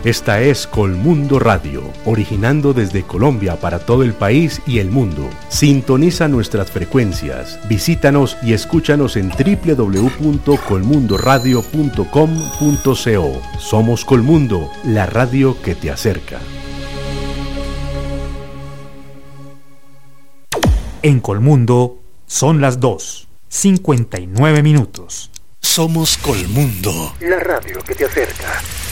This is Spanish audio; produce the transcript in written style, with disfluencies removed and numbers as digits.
Esta es Colmundo Radio, originando desde Colombia para todo el país y el mundo. Sintoniza nuestras frecuencias, visítanos y escúchanos en www.colmundoradio.com.co. Somos Colmundo, la radio que te acerca. En Colmundo son las 2:59. Somos Colmundo, la radio que te acerca.